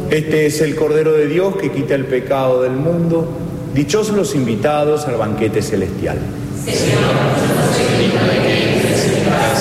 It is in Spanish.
Este es el Cordero de Dios que quita el pecado del mundo. Dichosos los invitados al banquete celestial. Señor, no soy digno de que entres en mi casa,